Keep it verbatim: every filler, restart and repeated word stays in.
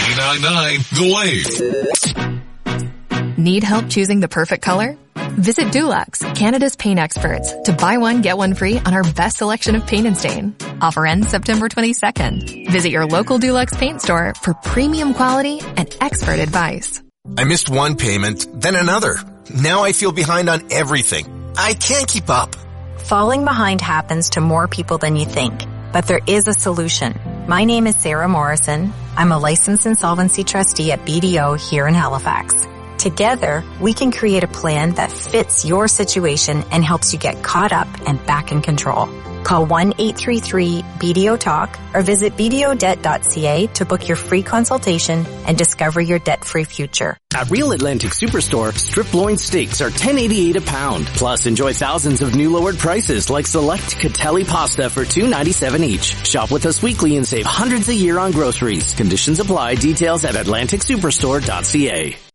K ninety-nine, The Wave. Need help choosing the perfect color? Visit Dulux, Canada's paint experts, to buy one, get one free on our best selection of paint and stain. Offer ends September twenty-second. Visit your local Dulux paint store for premium quality and expert advice. I missed one payment, then another. Now I feel behind on everything. I can't keep up. Falling behind happens to more people than you think, but there is a solution. My name is Sarah Morrison. I'm a licensed insolvency trustee at B D O here in Halifax. Together, we can create a plan that fits your situation and helps you get caught up and back in control. Call one eight three three B D O talk or visit b d o debt dot c a to book your free consultation and discover your debt-free future. At Real Atlantic Superstore, strip loin steaks are ten eighty-eight a pound. Plus, enjoy thousands of new lowered prices like select Catelli pasta for two ninety-seven each. Shop with us weekly and save hundreds a year on groceries. Conditions apply. Details at atlantic superstore dot c a.